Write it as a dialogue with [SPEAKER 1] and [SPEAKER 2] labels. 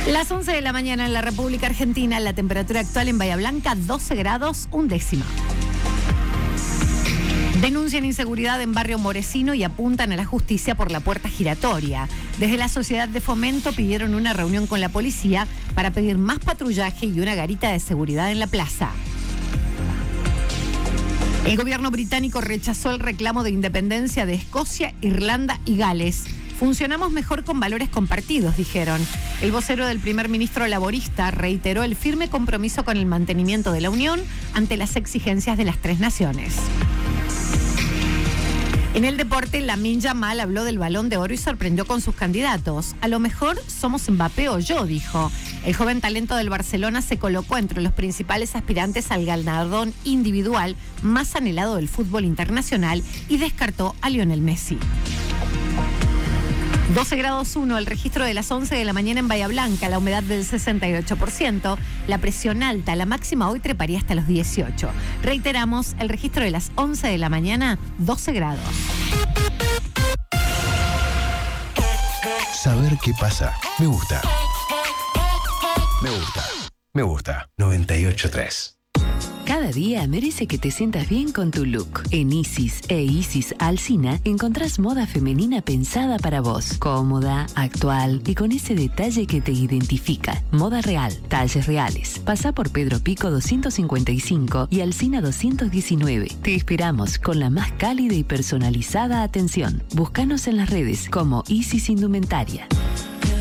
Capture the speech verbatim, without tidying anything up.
[SPEAKER 1] Las once de la mañana en la República Argentina, la temperatura actual en Bahía Blanca, doce grados, un décima. Denuncian inseguridad en barrio Moresino y apuntan a la justicia por la puerta giratoria. Desde la Sociedad de Fomento pidieron una reunión con la policía para pedir más patrullaje y una garita de seguridad en la plaza. El gobierno británico rechazó el reclamo de independencia de Escocia, Irlanda y Gales. Funcionamos mejor con valores compartidos, dijeron. El vocero del primer ministro laborista reiteró el firme compromiso con el mantenimiento de la Unión ante las exigencias de las tres naciones. En el deporte, Lamine Yamal habló del Balón de Oro y sorprendió con sus candidatos. A lo mejor somos Mbappé o yo, dijo. El joven talento del Barcelona se colocó entre los principales aspirantes al galardón individual más anhelado del fútbol internacional y descartó a Lionel Messi. doce grados uno, el registro de las once de la mañana en Bahía Blanca, la humedad del sesenta y ocho por ciento, la presión alta, la máxima hoy treparía hasta los dieciocho. Reiteramos, el registro de las once de la mañana, doce grados.
[SPEAKER 2] Saber qué pasa, me gusta. Me gusta, me gusta. noventa y ocho punto tres.
[SPEAKER 3] Cada día merece que te sientas bien con tu look. En Isis e Isis Alsina encontrás moda femenina pensada para vos. Cómoda, actual y con ese detalle que te identifica. Moda real, talles reales. Pasá por Pedro Pico doscientos cincuenta y cinco y Alsina doscientos diecinueve. Te esperamos con la más cálida y personalizada atención. Búscanos en las redes como Isis Indumentaria.